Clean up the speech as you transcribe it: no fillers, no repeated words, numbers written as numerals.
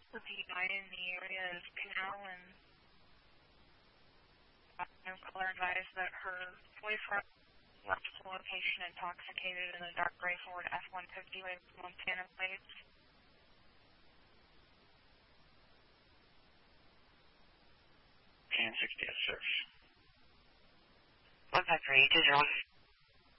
The guy in the area is Canal, and no caller advised that her boyfriend left the location intoxicated in a dark gray Ford F-150 with Montana plates. 1060 at search. 153, 20.